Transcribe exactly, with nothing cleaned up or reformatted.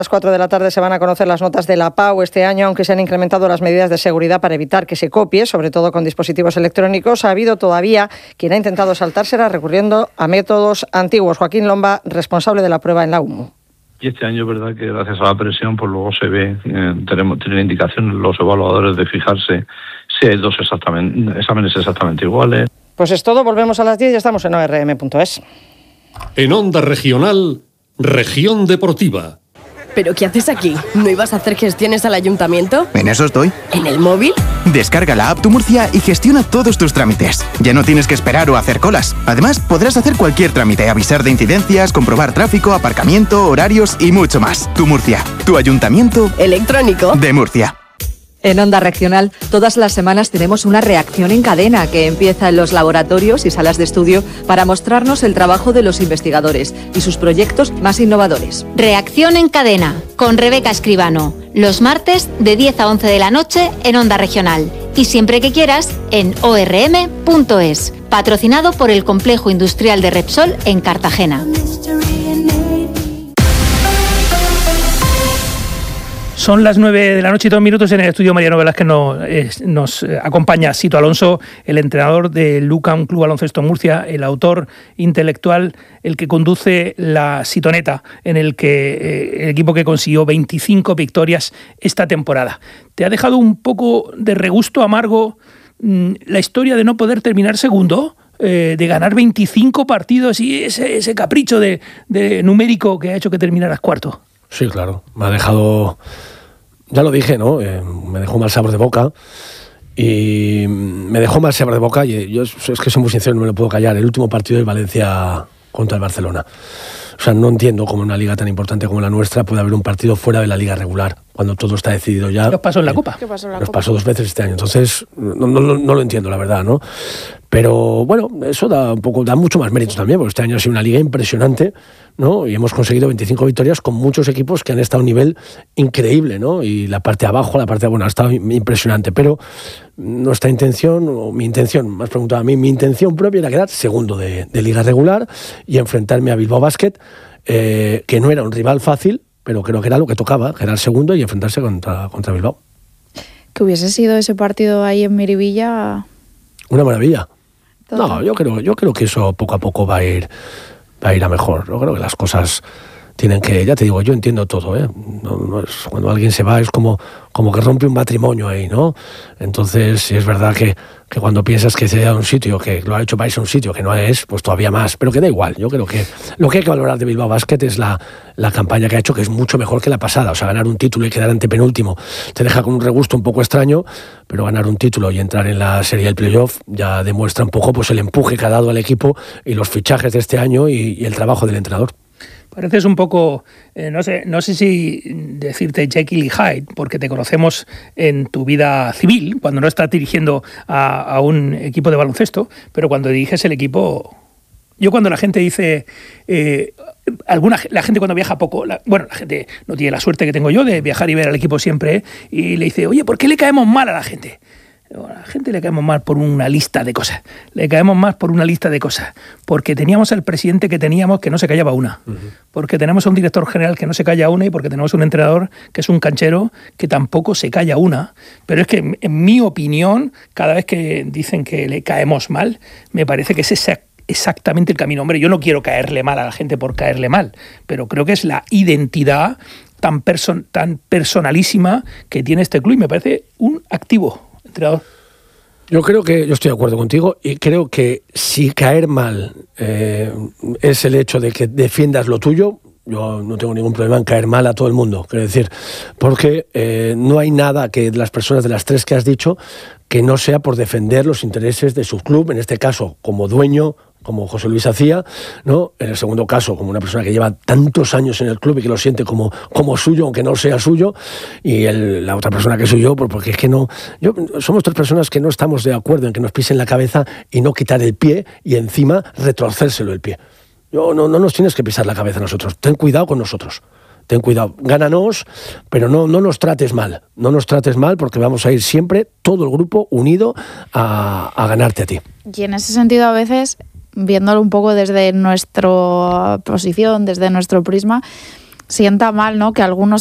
A las cuatro de la tarde se van a conocer las notas de la P A U este año, aunque se han incrementado las medidas de seguridad para evitar que se copie, sobre todo con dispositivos electrónicos. Ha habido todavía quien ha intentado saltársela recurriendo a métodos antiguos. Joaquín Lomba, responsable de la prueba en la U M U. Y este año es verdad que gracias a la presión pues luego se ve, eh, tenemos tienen indicaciones los evaluadores de fijarse si hay dos exactamente, exámenes exactamente iguales. Pues es todo, volvemos a las diez y estamos en O R M punto es. En Onda Regional, Región Deportiva. ¿Pero qué haces aquí? ¿No ibas a hacer gestiones al ayuntamiento? En eso estoy. ¿En el móvil? Descarga la app Tu Murcia y gestiona todos tus trámites. Ya no tienes que esperar o hacer colas. Además, podrás hacer cualquier trámite, avisar de incidencias, comprobar tráfico, aparcamiento, horarios y mucho más. Tu Murcia, tu ayuntamiento electrónico de Murcia. En Onda Regional, todas las semanas tenemos una reacción en cadena que empieza en los laboratorios y salas de estudio para mostrarnos el trabajo de los investigadores y sus proyectos más innovadores. Reacción en cadena, con Rebeca Escribano, los martes de diez a once de la noche en Onda Regional y siempre que quieras en O R M punto es, patrocinado por el Complejo Industrial de Repsol en Cartagena. Son las nueve de la noche y dos minutos. En el estudio Mariano Velázquez nos, eh, nos acompaña Sito Alonso, el entrenador del Lucan Club Baloncesto Murcia, el autor intelectual, el que conduce la Sitoneta, en el que eh, el equipo que consiguió veinticinco victorias esta temporada. ¿Te ha dejado un poco de regusto amargo mmm, la historia de no poder terminar segundo? Eh, de ganar veinticinco partidos y ese, ese capricho de, de numérico que ha hecho que terminaras cuarto. Sí, claro. Me ha dejado... Ya lo dije, ¿no? Eh, me dejó mal sabor de boca. Y me dejó mal sabor de boca y yo es que soy muy sincero, no me lo puedo callar. El último partido de Valencia contra el Barcelona. O sea, no entiendo cómo en una liga tan importante como la nuestra puede haber un partido fuera de la liga regular, cuando todo está decidido ya. ¿Qué os pasó en la Copa? ¿Qué pasó en la Nos Copa? Pasó dos veces este año. Entonces, no, no, no lo entiendo, la verdad, ¿no? Pero bueno, eso da un poco, da mucho más mérito también, porque este año ha sido una liga impresionante, ¿no? Y hemos conseguido veinticinco victorias con muchos equipos que han estado a un nivel increíble, ¿no? Y la parte de abajo, la parte de bueno, ha estado impresionante. Pero nuestra intención, o mi intención, me has preguntado a mí, mi intención propia era quedar segundo de, de liga regular y enfrentarme a Bilbao Basket, eh, que no era un rival fácil, pero creo que era lo que tocaba, quedar segundo y enfrentarse contra, contra Bilbao. Que hubiese sido ese partido ahí en Miribilla. Una maravilla. Todo. No, yo creo, yo creo que eso poco a poco va a ir, va a ir a mejor. Yo creo que las cosas tienen que, ya te digo, yo entiendo todo, ¿eh? No, no es, cuando alguien se va es como, como que rompe un matrimonio ahí, ¿no? Entonces, si es verdad que, que cuando piensas que se da un sitio, que lo ha hecho para irse a un sitio que no es, pues todavía más, pero que da igual. Yo creo que lo que hay que valorar de Bilbao Basket es la, la campaña que ha hecho, que es mucho mejor que la pasada. O sea, ganar un título y quedar antepenúltimo te deja con un regusto un poco extraño, pero ganar un título y entrar en la serie del playoff ya demuestra un poco pues el empuje que ha dado al equipo y los fichajes de este año y, y el trabajo del entrenador. Pareces un poco, eh, no sé, no sé si decirte Jekyll y Hyde, porque te conocemos en tu vida civil, cuando no estás dirigiendo a, a un equipo de baloncesto, pero cuando diriges el equipo... Yo cuando la gente dice... Eh, alguna la gente cuando viaja poco, la, bueno, la gente no tiene la suerte que tengo yo de viajar y ver al equipo siempre, y le dice, oye, ¿por qué le caemos mal a la gente? A la gente le caemos mal por una lista de cosas. Le caemos mal por una lista de cosas. Porque teníamos al presidente que teníamos que no se callaba una. Uh-huh. Porque tenemos a un director general que no se calla una y porque tenemos un entrenador que es un canchero que tampoco se calla una. Pero es que, en mi opinión, cada vez que dicen que le caemos mal, me parece que es esa exactamente el camino. Hombre, yo no quiero caerle mal a la gente por caerle mal, pero creo que es la identidad tan, person- tan personalísima que tiene este club y me parece un activo. Entrenador. Yo creo que, yo estoy de acuerdo contigo y creo que si caer mal eh, es el hecho de que defiendas lo tuyo, yo no tengo ningún problema en caer mal a todo el mundo, quiero decir, porque eh, no hay nada que las personas de las tres que has dicho que no sea por defender los intereses de su club, en este caso como dueño, como José Luis hacía, ¿no? En el segundo caso, como una persona que lleva tantos años en el club y que lo siente como, como suyo, aunque no sea suyo, y el, la otra persona que soy yo, porque es que no... Yo, somos tres personas que no estamos de acuerdo en que nos pisen la cabeza y no quitar el pie y encima retorcérselo el pie. Yo, no, no nos tienes que pisar la cabeza a nosotros, ten cuidado con nosotros. Ten cuidado, gánanos, pero no, no nos trates mal, no nos trates mal porque vamos a ir siempre, todo el grupo, unido a, a ganarte a ti. Y en ese sentido a veces, viéndolo un poco desde nuestra posición, desde nuestro prisma, sienta mal, ¿no?, que algunos